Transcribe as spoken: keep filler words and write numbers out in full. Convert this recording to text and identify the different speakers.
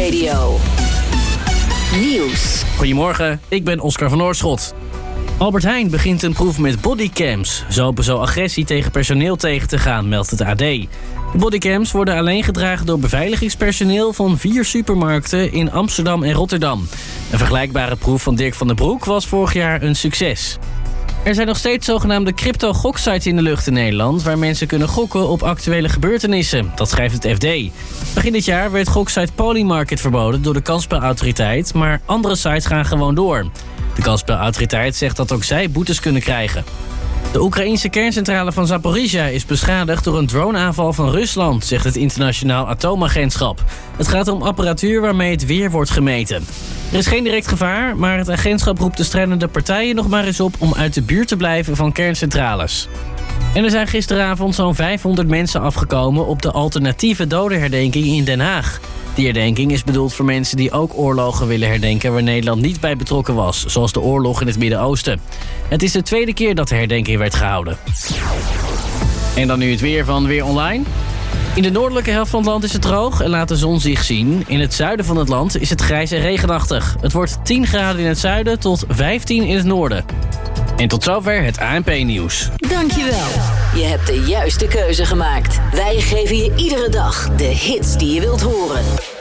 Speaker 1: Nieuwsradio. Nieuws.
Speaker 2: Goedemorgen, ik ben Oscar van Oorschot. Albert Heijn begint een proef met bodycams. Ze hopen zo agressie tegen personeel tegen te gaan, meldt het A D. De bodycams worden alleen gedragen door beveiligingspersoneel van vier supermarkten in Amsterdam en Rotterdam. Een vergelijkbare proef van Dirk van den Broek was vorig jaar een succes. Er zijn nog steeds zogenaamde crypto-goksites in de lucht in Nederland, waar mensen kunnen gokken op actuele gebeurtenissen. Dat schrijft het F D. Begin dit jaar werd goksite Polymarket verboden door de kansspelautoriteit, maar andere sites gaan gewoon door. De kansspelautoriteit zegt dat ook zij boetes kunnen krijgen. De Oekraïense kerncentrale van Zaporizhzhia is beschadigd door een droneaanval van Rusland, zegt het Internationaal Atoomagentschap. Het gaat om apparatuur waarmee het weer wordt gemeten. Er is geen direct gevaar, maar het agentschap roept de strijdende partijen nog maar eens op om uit de buurt te blijven van kerncentrales. En er zijn gisteravond zo'n vijfhonderd mensen afgekomen op de alternatieve dodenherdenking in Den Haag. Die herdenking is bedoeld voor mensen die ook oorlogen willen herdenken waar Nederland niet bij betrokken was, zoals de oorlog in het Midden-Oosten. Het is de tweede keer dat de herdenking werd gehouden. En dan nu het weer van Weer Online. In de noordelijke helft van het land is het droog en laat de zon zich zien. In het zuiden van het land is het grijs en regenachtig. Het wordt tien graden in het zuiden tot vijftien in het noorden. En tot zover het A N P-nieuws.
Speaker 1: Dankjewel. Je hebt de juiste keuze gemaakt. Wij geven je iedere dag de hits die je wilt horen.